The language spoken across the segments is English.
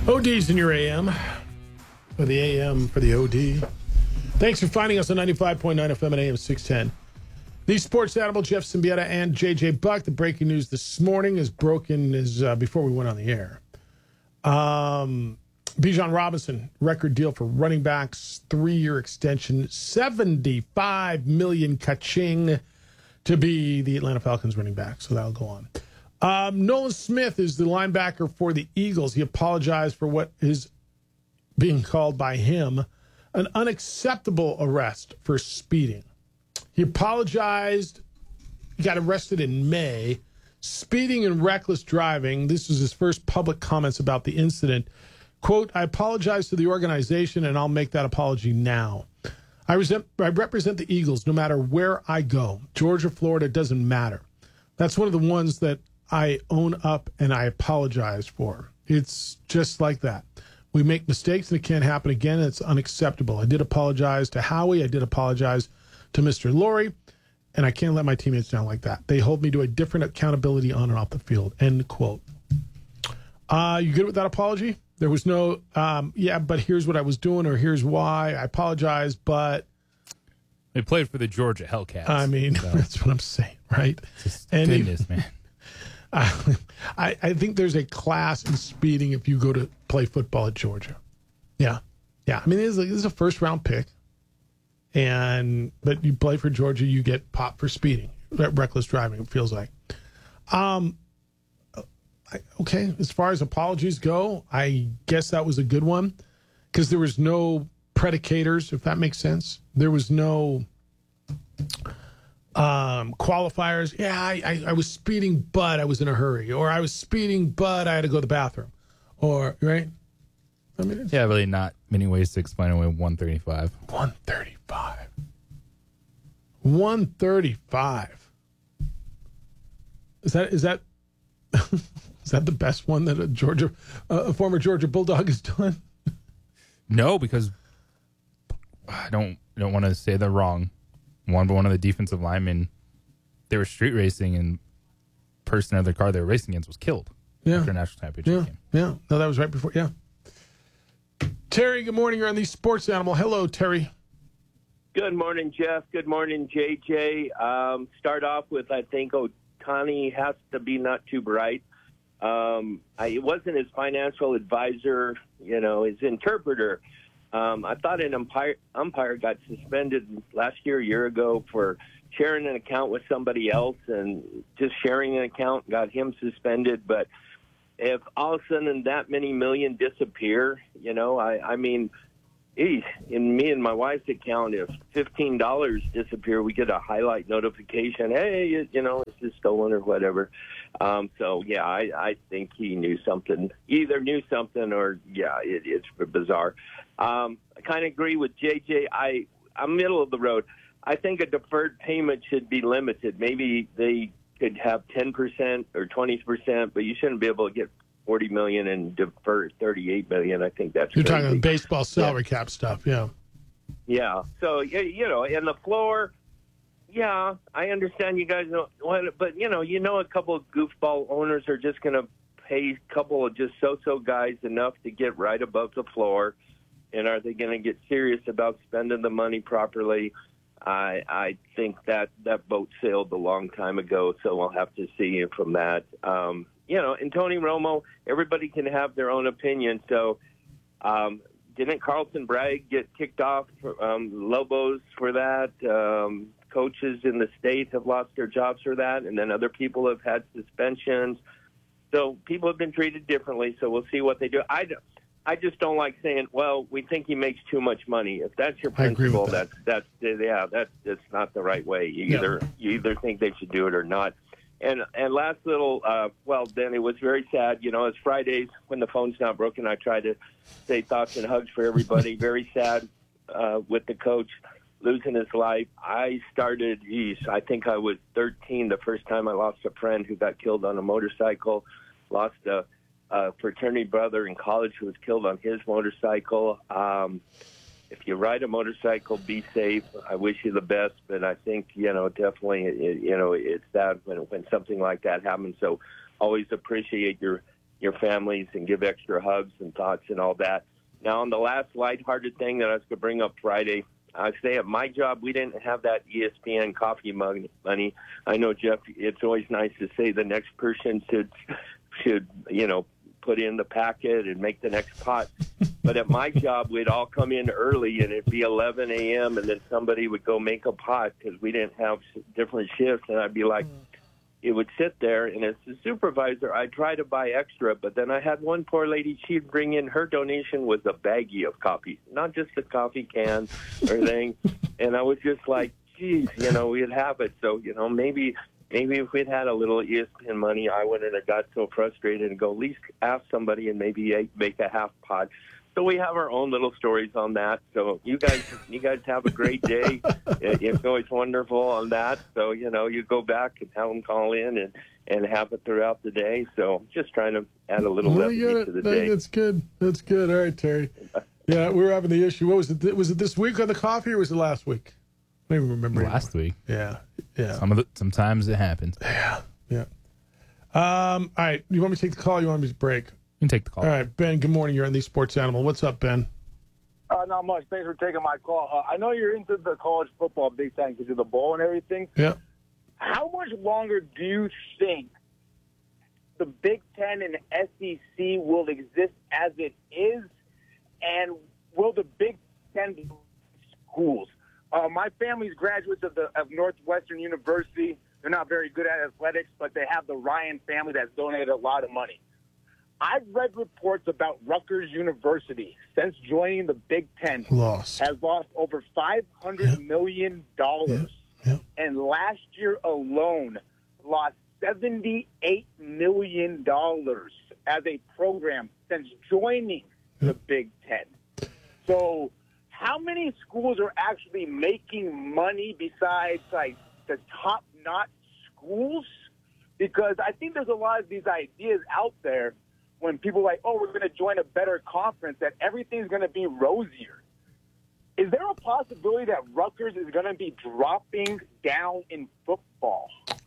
OD's in your AM, or the AM for the OD. Thanks for finding us on 95.9 FM and AM 610. The Sports Animal, Jeff Symbieta and JJ Buck. The breaking news this morning is before we went on the air. Bijan Robinson, record deal for running backs, 3-year extension, $75 million ka-ching to be the Atlanta Falcons running back. So that'll go on. Nolan Smith is the linebacker for the Eagles. He apologized for what is being called by him an unacceptable arrest for speeding. He apologized. He got arrested in May. Speeding and reckless driving. This was his first public comments about the incident. Quote, I apologize to the organization, and I'll make that apology now. I represent the Eagles no matter where I go. Georgia, Florida, doesn't matter. That's one of the ones that I own up and I apologize for. It's just like that. We make mistakes and it can't happen again. It's unacceptable. I did apologize to Howie. I did apologize to Mr. Laurie, and I can't let my teammates down like that. They hold me to a different accountability on and off the field. End quote. You good with that apology? There was no, but here's what I was doing or here's why. I apologize, but. They played for the Georgia Hellcats. I mean, so. That's what I'm saying, right? Goodness, man. I think there's a class in speeding if you go to play football at Georgia. Yeah. I mean, this is a first-round pick. But you play for Georgia, you get popped for speeding, reckless driving, it feels like. Okay, as far as apologies go, I guess that was a good one because there was no predicators, if that makes sense. There was no qualifiers. Yeah, I was speeding, but I was in a hurry. Or I was speeding, but I had to go to the bathroom. Or, right? I mean, yeah, really not many ways to explain away 135. 135. 135. Is that is that the best one that a former Georgia Bulldog has done? No, because I don't want to say they're wrong. But one of the defensive linemen, they were street racing, and the person in their car they were racing against was killed after a national championship game. Yeah, no, that was right before. Yeah. Terry, good morning. You're on the Sports Animal. Hello, Terry. Good morning, Jeff. Good morning, JJ. Start off with, I think, Ohtani has to be not too bright. It wasn't his financial advisor, his interpreter. I thought an umpire got suspended last year, a year ago, for sharing an account with somebody else, and just sharing an account got him suspended. But if all of a sudden that many million disappear, I mean, in me and my wife's account, if $15 disappear, we get a highlight notification. Hey, it's just stolen or whatever. I think he knew something. Either knew something or, it's bizarre. I kind of agree with JJ. I'm middle of the road. I think a deferred payment should be limited. Maybe they could have 10% or 20%, but you shouldn't be able to get $40 million and defer $38 million. I think that's You're crazy. talking baseball salary cap stuff, yeah. Yeah. So, and the floor, yeah, I understand you guys don't want it, but, a couple of goofball owners are just going to pay a couple of just so-so guys enough to get right above the floor. And are they going to get serious about spending the money properly? I think that boat sailed a long time ago, so we'll have to see from that. And Tony Romo, everybody can have their own opinion. So didn't Carlson Bragg get kicked off Lobos for that? Coaches in the state have lost their jobs for that, and then other people have had suspensions. So people have been treated differently, so we'll see what they do. I just don't like saying, well, we think he makes too much money. If that's your principle, that's not the right way. You either think they should do it or not. And last little, then it was very sad. It's Fridays when the phone's not broken. I try to say thoughts and hugs for everybody. Very sad with the coach losing his life. I think I was 13 the first time I lost a friend who got killed on a motorcycle. Lost a fraternity brother in college who was killed on his motorcycle. If you ride a motorcycle, be safe. I wish you the best, but I think, definitely, it's sad when something like that happens. So always appreciate your your families and give extra hugs and thoughts and all that. Now, on the last lighthearted thing that I was going to bring up Friday, I say at my job, we didn't have that ESPN coffee money. I know, Jeff, it's always nice to say the next person should put in the packet and make the next pot. But at my job, we'd all come in early, and it'd be 11 a.m., and then somebody would go make a pot because we didn't have different shifts. And I'd be like, it would sit there, and as the supervisor, I'd try to buy extra. But then I had one poor lady, she'd bring in her donation was a baggie of coffee, not just a coffee can or thing. And I was just like, geez, we'd have it. So, maybe if we'd had a little ESPN money, I wouldn't have got so frustrated and go at least ask somebody and maybe make a half pot. So we have our own little stories on that. So you guys have a great day. It's always wonderful on that. So, you go back and have them call in and have it throughout the day. So just trying to add a little levity to the day. That's good. That's good. All right, Terry. Yeah, we were having the issue. What was it? Was it this week on the coffee or was it last week? I don't even remember. Last week. Yeah. Sometimes it happens. Yeah. All right. You want me to take the call or you want me to break? You can take the call. All right, Ben, good morning. You're on the Sports Animal. What's up, Ben? Not much. Thanks for taking my call. I know you're into the college football big time because of the bowl and everything. Yeah. How much longer do you think the Big Ten and SEC will exist as it is? And will the Big Ten be schools? My family's graduates of Northwestern University. They're not very good at athletics, but they have the Ryan family that's donated a lot of money. I've read reports about Rutgers University, since joining the Big Ten, has lost over $500 million. And last year alone lost $78 million as a program since joining the Big Ten. So how many schools are actually making money besides like the top-notch schools? Because I think there's a lot of these ideas out there when people are like, oh, we're going to join a better conference, that everything's going to be rosier. Is there a possibility that Rutgers is going to be dropping down in football?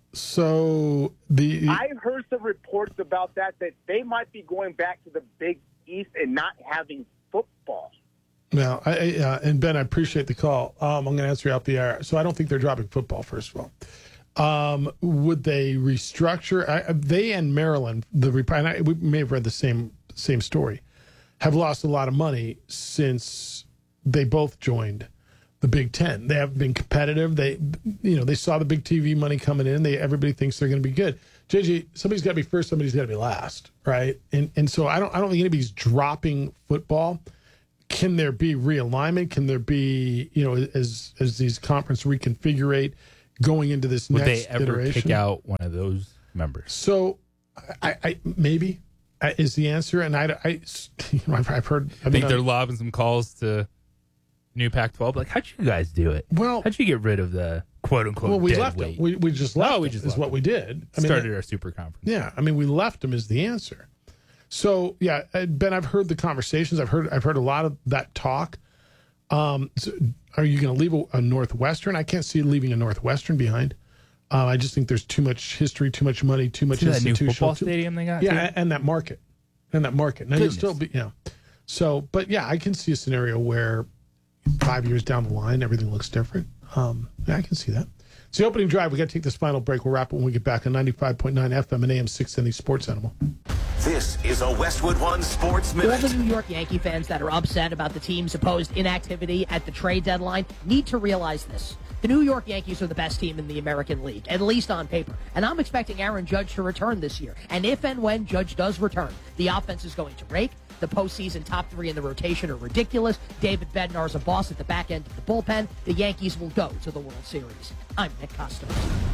So I heard some reports about that they might be going back to the Big East and not having football. Now, and Ben, I appreciate the call. I'm going to answer you out the air. So I don't think they're dropping football, first of all. Would they restructure? They and Maryland, we may have read the same story, have lost a lot of money since they both joined the Big Ten. They have been competitive. They saw the big TV money coming in. Everybody thinks they're going to be good. JJ, somebody's got to be first. Somebody's got to be last, right? And so I don't think anybody's dropping football. Can there be realignment? Can there be as these conferences reconfigurate? Going into this Would next they ever iteration. pick out one of those members? So, I maybe is the answer. And I've heard. I think they're lobbing some calls to new Pac-12. Like, how'd you guys do it? Well, how'd you get rid of the quote unquote? Well, we dead left weight? them. We just left. No, we just is left what them. we did. Started our super conference. Yeah, we left them is the answer. So yeah, Ben, I've heard the conversations. I've heard a lot of that talk. So are you going to leave a Northwestern? I can't see leaving a Northwestern behind. I just think there's too much history, too much money, too much institutional. That new football stadium they got? Yeah, and that market. Now Goodness. you'll still be, So, but yeah, I can see a scenario where 5 years down the line, everything looks different. Yeah, I can see that. It's the opening drive. We got to take this final break. We'll wrap it when we get back on 95.9 FM and AM 670 Sports Animal. This is a Westwood One Sports Minute. All the New York Yankee fans that are upset about the team's supposed inactivity at the trade deadline need to realize this. The New York Yankees are the best team in the American League, at least on paper. And I'm expecting Aaron Judge to return this year. And if and when Judge does return, the offense is going to rake. The postseason top three in the rotation are ridiculous. David Bednar's a boss at the back end of the bullpen. The Yankees will go to the World Series. I'm Nick Costa.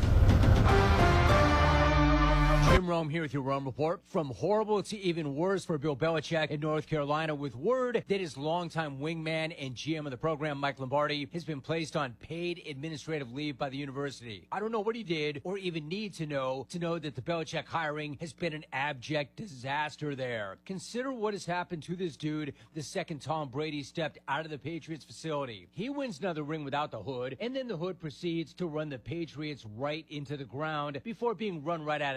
Jim Rome here with your Rome Report. From horrible to even worse for Bill Belichick in North Carolina, with word that his longtime wingman and GM of the program, Mike Lombardi, has been placed on paid administrative leave by the university. I don't know what he did or even need to know that the Belichick hiring has been an abject disaster there. Consider what has happened to this dude the second Tom Brady stepped out of the Patriots facility. He wins another ring without the hood, and then the hood proceeds to run the Patriots right into the ground before being run right out of town.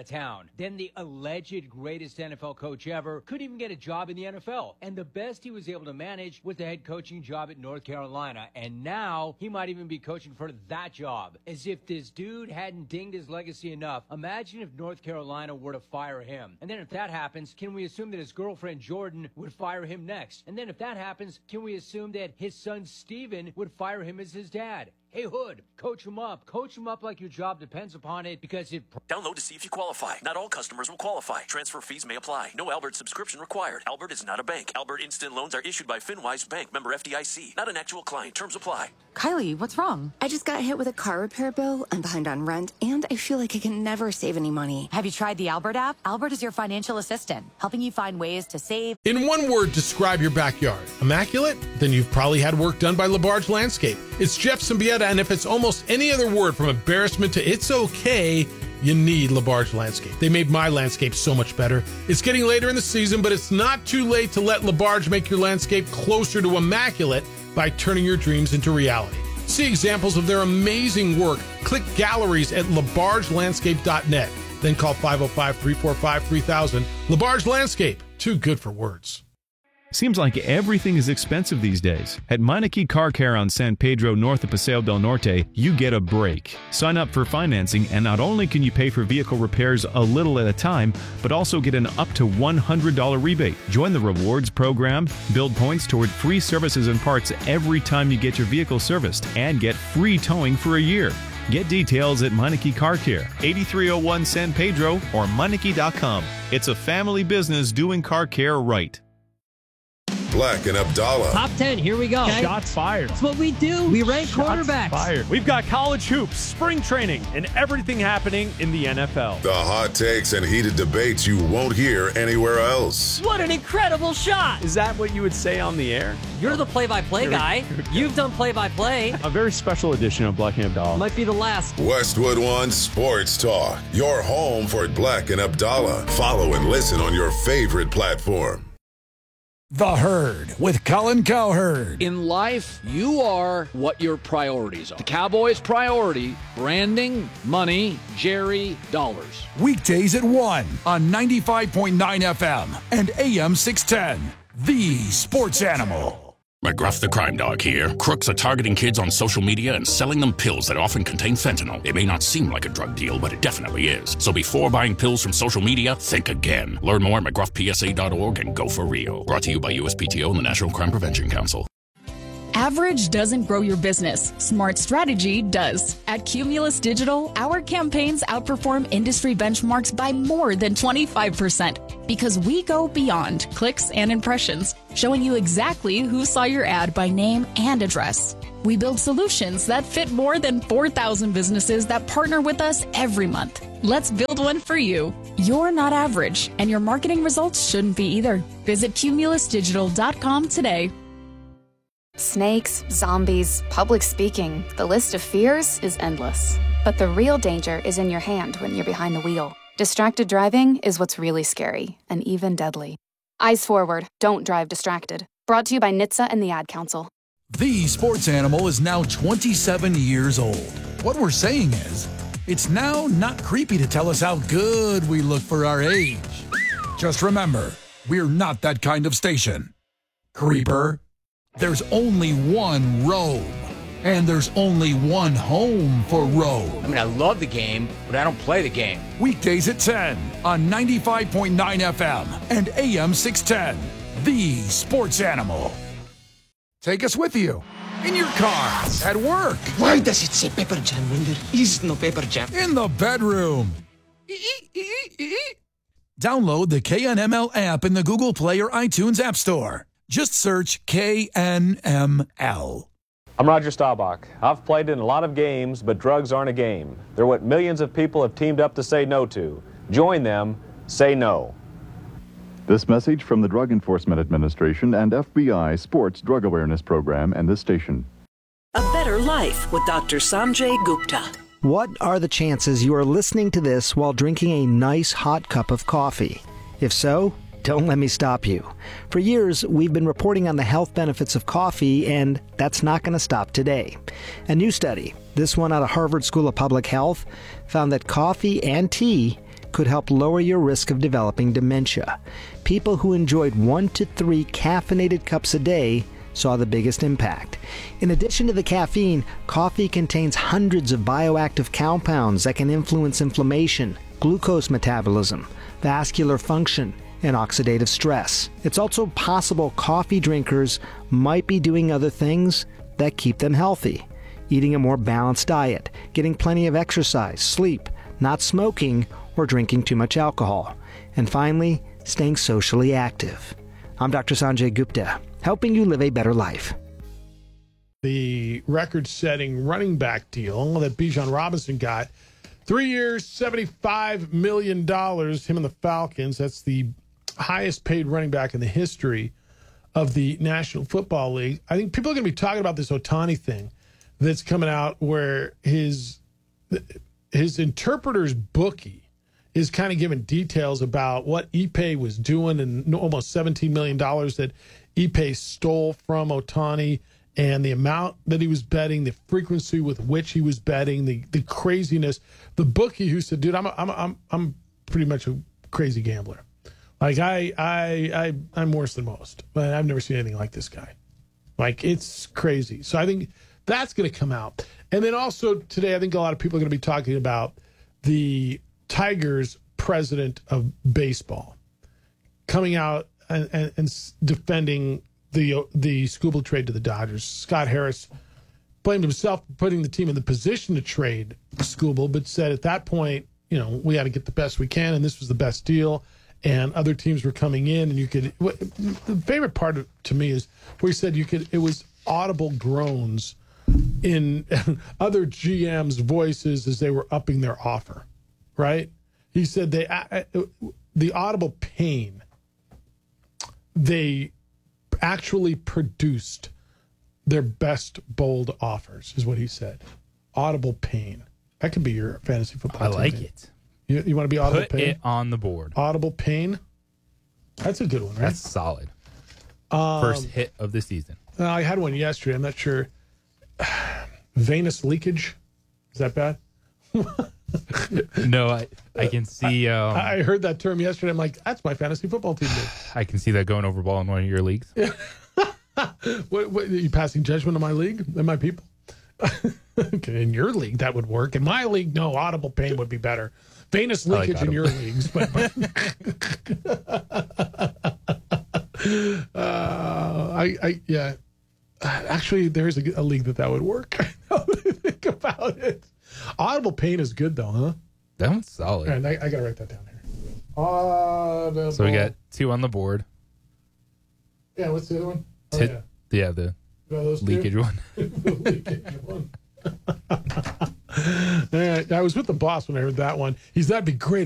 down. Then the alleged greatest NFL coach ever couldn't even get a job in the NFL. And the best he was able to manage was the head coaching job at North Carolina. And now he might even be coaching for that job. As if this dude hadn't dinged his legacy enough, imagine if North Carolina were to fire him. And then if that happens, can we assume that his girlfriend Jordan would fire him next? And then if that happens, can we assume that his son Steven would fire him as his dad? Hey, Hood, coach him up. Coach him up like your job depends upon it, because it... Download to see if you qualify. Not all customers will qualify. Transfer fees may apply. No Albert subscription required. Albert is not a bank. Albert Instant Loans are issued by FinWise Bank, member FDIC. Not an actual client. Terms apply. Kylie, what's wrong? I just got hit with a car repair bill. I'm behind on rent, and I feel like I can never save any money. Have you tried the Albert app? Albert is your financial assistant, helping you find ways to save. In one word, describe your backyard. Immaculate? Then you've probably had work done by LaBarge Landscape. It's Jeff Symbieta, and if it's almost any other word from embarrassment to it's okay, you need LaBarge Landscape. They made my landscape so much better. It's getting later in the season, but it's not too late to let LaBarge make your landscape closer to immaculate by turning your dreams into reality. See examples of their amazing work. Click galleries at labargelandscape.net. Then call 505-345-3000. LaBarge Landscape, too good for words. Seems like everything is expensive these days. At Meineke Car Care on San Pedro north of Paseo del Norte, you get a break. Sign up for financing, and not only can you pay for vehicle repairs a little at a time, but also get an up to $100 rebate. Join the rewards program, build points toward free services and parts every time you get your vehicle serviced, and get free towing for a year. Get details at Meineke Car Care, 8301 San Pedro, or Meineke.com. It's a family business doing car care right. Black and Abdallah. Top 10, here we go. Okay. Shots fired. That's what we do. We rank quarterbacks. Fired. We've got college hoops, spring training, and everything happening in the NFL. The hot takes and heated debates you won't hear anywhere else. What an incredible shot. Is that what you would say on the air? You're the play-by-play guy. You've done play-by-play. A very special edition of Black and Abdallah. Might be the last. Westwood One Sports Talk. Your home for Black and Abdallah. Follow and listen on your favorite platform. The Herd with Colin Cowherd. In life, you are what your priorities are. The Cowboys' priority, branding, money, Jerry, dollars. Weekdays at 1 on 95.9 FM and AM 610. The Sports Animal. McGruff the Crime Dog here. Crooks are targeting kids on social media and selling them pills that often contain fentanyl. It may not seem like a drug deal, but it definitely is. So before buying pills from social media, think again. Learn more at McGruffPSA.org and go for real. Brought to you by USPTO and the National Crime Prevention Council. Average doesn't grow your business. Smart strategy does. At Cumulus Digital, our campaigns outperform industry benchmarks by more than 25% because we go beyond clicks and impressions, showing you exactly who saw your ad by name and address. We build solutions that fit more than 4,000 businesses that partner with us every month. Let's build one for you. You're not average, and your marketing results shouldn't be either. Visit cumulusdigital.com today. Snakes, zombies, public speaking. The list of fears is endless. But the real danger is in your hand when you're behind the wheel. Distracted driving is what's really scary and even deadly. Eyes forward. Don't drive distracted. Brought to you by NHTSA and the Ad Council. The Sports Animal is now 27 years old. What we're saying is, it's now not creepy to tell us how good we look for our age. Just remember, we're not that kind of station. Creeper. There's only one Rome, and there's only one home for Rome. I mean, I love the game, but I don't play the game. Weekdays at 10 on 95.9 FM and AM 610. The Sports Animal. Take us with you. In your car, at work. Why does it say Pepper Jam when there is no Pepper Jam? In the bedroom. Download the KNML app in the Google Play or iTunes App Store. Just search KNML. I'm Roger Staubach. I've played in a lot of games, but drugs aren't a game. They're what millions of people have teamed up to say no to. Join them. Say no. This message from the Drug Enforcement Administration and FBI Sports Drug Awareness Program and this station. A Better Life with Dr. Sanjay Gupta. What are the chances you are listening to this while drinking a nice hot cup of coffee? If so, don't let me stop you. For years, we've been reporting on the health benefits of coffee, and that's not going to stop today. A new study, this one out of Harvard School of Public Health, found that coffee and tea could help lower your risk of developing dementia. People who enjoyed 1 to 3 caffeinated cups a day saw the biggest impact. In addition to the caffeine, coffee contains hundreds of bioactive compounds that can influence inflammation, glucose metabolism, vascular function, and oxidative stress. It's also possible coffee drinkers might be doing other things that keep them healthy. Eating a more balanced diet, getting plenty of exercise, sleep, not smoking, or drinking too much alcohol. And finally, staying socially active. I'm Dr. Sanjay Gupta, helping you live a better life. The record-setting running back deal that Bijan Robinson got, 3 years, $75 million, him and the Falcons. That's the highest-paid running back in the history of the National Football League. I think people are going to be talking about this Ohtani thing that's coming out where his interpreter's bookie is kind of giving details about what Ipe was doing and almost $17 million that Ipe stole from Ohtani and the amount that he was betting, the frequency with which he was betting, the craziness. The bookie who said, dude, I'm pretty much a crazy gambler. Like I'm worse than most, but I've never seen anything like this guy. Like, it's crazy. So I think that's going to come out. And then also today, I think a lot of people are going to be talking about the Tigers president of baseball coming out and defending the Skubal trade to the Dodgers. Scott Harris blamed himself for putting the team in the position to trade Skubal, but said at that point, we had to get the best we can, and this was the best deal. And other teams were coming in, and the favorite part to me is where he said it was audible groans in other GMs' voices as they were upping their offer, right? He said the audible pain, they actually produced their best bold offers, is what he said. Audible pain. That could be your fantasy football team. I like it. You want to be audible pain? Put it on the board. Audible pain. That's a good one, right? That's solid. First hit of the season. I had one yesterday. I'm not sure. Venous leakage. Is that bad? No, I can see. I heard that term yesterday. I'm like, that's my fantasy football team. I can see that going over ball in one of your leagues. What are you passing judgment on my league and my people? Okay, in your league, that would work. In my league, no. Audible pain would be better. Venous leakage in your leagues. Yeah. Actually, there's a league that would work. Now that I think about it. Audible pain is good, though, huh? That one's solid. All right, I got to write that down here. Audible. So we got 2 on the board. Yeah, what's the other one? The leakage one. The leakage one. I was with the boss when I heard that one. That'd be great.